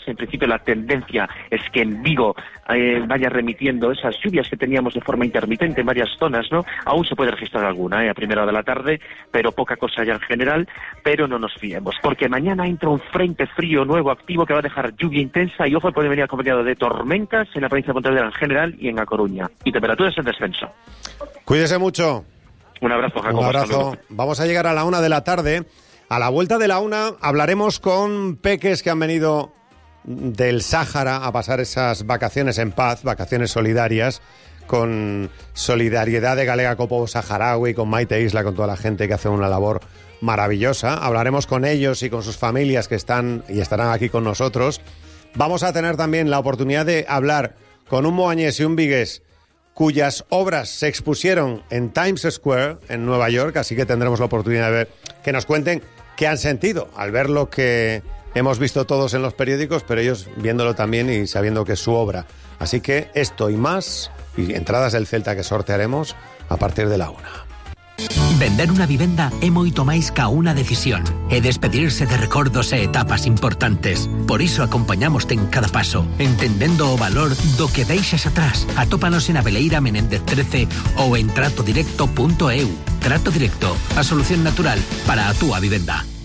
En principio la tendencia es que en Vigo vaya remitiendo esas lluvias que teníamos de forma intermitente en varias zonas, ¿no? Aún se puede registrar alguna a primera hora de la tarde, pero poca cosa ya en general, pero no nos fiemos, porque mañana entra un frente frío nuevo activo que va a dejar lluvia intensa y ojo, puede venir acompañado de tormentas en la provincia de Pontevedra en general y en A Coruña, y temperaturas en descenso. Cuídese mucho. Un abrazo, Jacobo. Un abrazo. Vamos a llegar a la 1 de la tarde. A la vuelta de la 1 hablaremos con peques que han venido del Sáhara a pasar esas vacaciones en paz, vacaciones solidarias, con Solidaridad de Galega co Pobo Saharaui, con Maite Isla, con toda la gente que hace una labor maravillosa. Hablaremos con ellos y con sus familias que están y estarán aquí con nosotros. Vamos a tener también la oportunidad de hablar con un moañés y un vigués cuyas obras se expusieron en Times Square, en Nueva York, así que tendremos la oportunidad de ver, que nos cuenten qué han sentido al ver lo que hemos visto todos en los periódicos, pero ellos viéndolo también y sabiendo que es su obra. Así que esto y más, y entradas del Celta que sortearemos a partir de la 1. Vender unha vivenda é moito máis ca unha decisión. É despedirse de recordos e etapas importantes. Por iso acompañamoste en cada paso, entendendo o valor do que deixas atrás. Atópanos en Abeleira Menéndez 13 ou en tratodirecto.eu. Trato Directo, a solución natural para a túa vivenda.